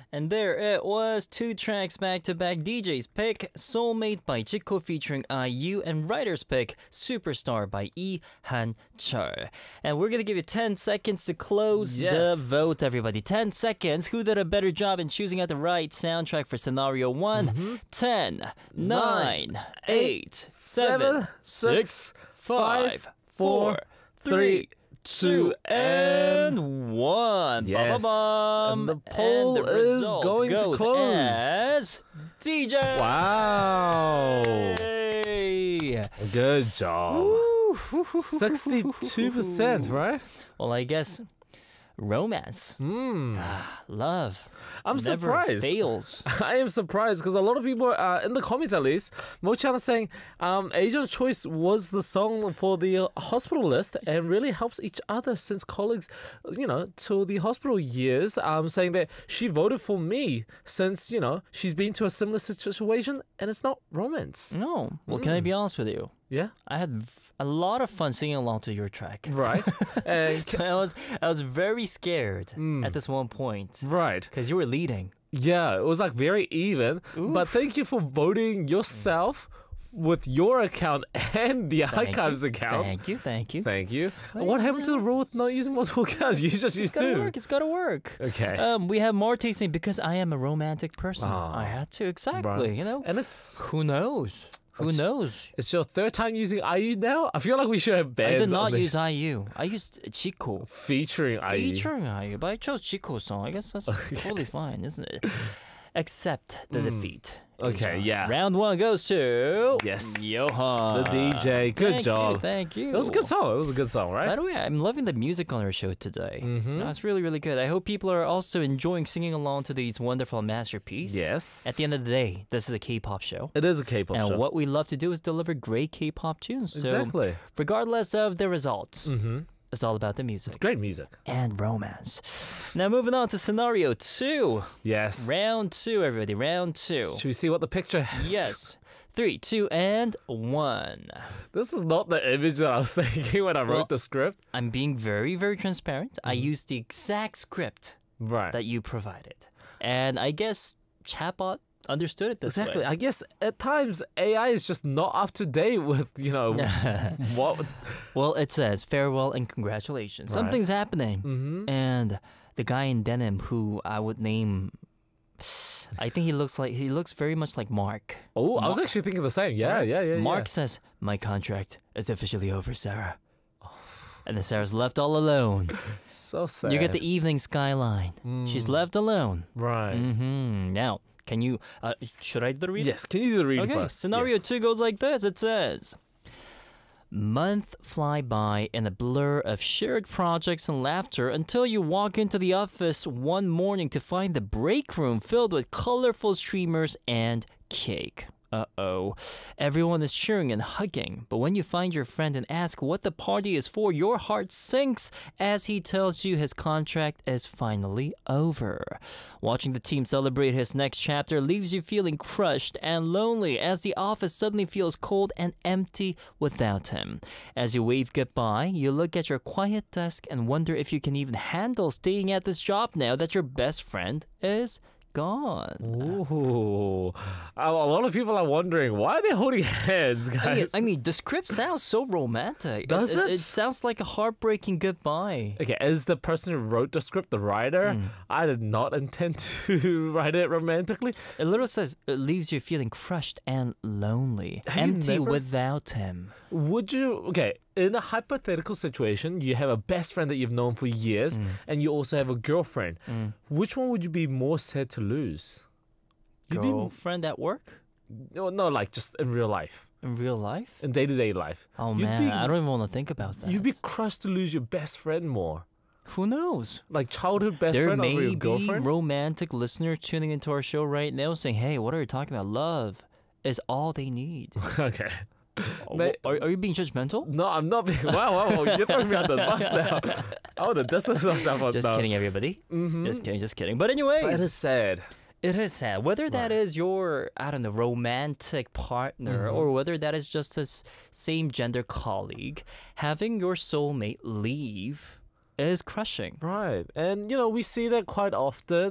And there it was, 2 tracks back-to-back. DJ's pick, Soulmate by Zico featuring IU, and Writer's pick, Superstar by Lee Han-chul. And we're gonna give you 10 seconds to close the vote, everybody. 10 seconds. Who did a better job in choosing out the right soundtrack for scenario 1? 10, 9, 8, 7, 6, 5, 4, 3, 2, and 1. Yes. Ba-ba-bum. And the poll And the is result going to goes close. as DJ. Wow. Yay. Good job. 62%, right? Well, I guess romance, love. I'm never surprised. fails. I am surprised because a lot of people, in the comments at least, Mo-chan is saying Agent Choice was the song for the hospital list and really helps each other since colleagues, to the hospital years, saying that she voted for me since, she's been to a similar situation and it's not romance. No. Well, can I be honest with you? Yeah? I had a lot of fun singing along to your track. Right. And I was very scared at this one point. right. Because you were leading. Yeah, it was like very even. But thank you for voting yourself with your account and the archives account. Thank you. Thank you. What happened to the rule with not using multiple accounts? You just used two. It's gotta work. Okay. We have more tasting because I am a romantic person. Ah. I had to, exactly, Right. And it's Who knows? Who knows? it's your third time using IU now? I feel like we should have I bands did not on this use IU. I used Chico. featuring IU. Featuring IU, but I chose Chico's song. I guess that's totally fine, isn't it? Accept the defeat. Okay, yeah. Round 1 goes to Yes. Johan. The DJ. Good job. Thank you. It was a good song. It was a good song, By right? the way, I'm loving the music on our show today. That's really, really good. I hope people are also enjoying singing along to these wonderful masterpieces. Yes. At the end of the day, this is a K-pop show. It is a K-pop And show. what we love to do is deliver great K-pop tunes. So Exactly. regardless of the results, it's all about the music Great music. and romance. Now moving on to scenario 2. Yes. Round 2, everybody. Round 2. Should we see what the picture is? Yes. 3, 2, and 1. This is not the image that I was thinking when I Well, wrote the script. I'm being very, very transparent. I used the exact script Right. that you provided. And I guess chatbot understood it this Exactly. way. I guess at times AI is just not up to date with, what. Well, it says farewell and congratulations. Right. Something's happening. And the guy in denim who I would name, I think he looks very much like Mark. Oh, I was actually thinking the same. Yeah. Mark says, "My contract is officially over, Sarah." And then Sarah's left all alone. So sad. You get the evening skyline. She's left alone. Right. Now, can you, should I do the reading? Yes, can you do the reading Okay, first? scenario Yes. 2 goes like this. It says, months fly by in a blur of shared projects and laughter until you walk into the office one morning to find the break room filled with colorful streamers and cake. Uh-oh. Everyone is cheering and hugging, but when you find your friend and ask what the party is for, your heart sinks as he tells you his contract is finally over. Watching the team celebrate his next chapter leaves you feeling crushed and lonely as the office suddenly feels cold and empty without him. As you wave goodbye, you look at your quiet desk and wonder if you can even handle staying at this job now that your best friend is gone. Ooh. A lot of people are wondering, why are they holding hands, guys? I mean, the script sounds so romantic. Does it? It sounds like a heartbreaking goodbye. Okay, as the person who wrote the script, the writer, I did not intend to write it romantically. It literally says it leaves you feeling crushed and lonely, Have you empty never- without him. Would you, okay, in a hypothetical situation, you have a best friend that you've known for years, and you also have a girlfriend. Which one would you be more sad to lose? You'd be, Girlfriend at work? no, like just in real life, In real life? in day-to-day life. Oh You'd man, be- I don't even want to think about that. You'd be crushed to lose your best friend more. Who knows? Like childhood best There friend over may your be girlfriend? romantic listeners tuning into our show right now saying, hey, what are you talking about? Love is all they need. Okay. Mate- Are you being judgmental? No, I'm not being. Wow, you're throwing me on the bus now. I would have distanced myself on Just now. kidding, everybody. Just kidding. But anyways, But it is sad. it is sad. Whether that is your, I don't know, romantic partner or whether that is just a same gender colleague, having your soulmate leave is crushing. Right. And, we see that quite often.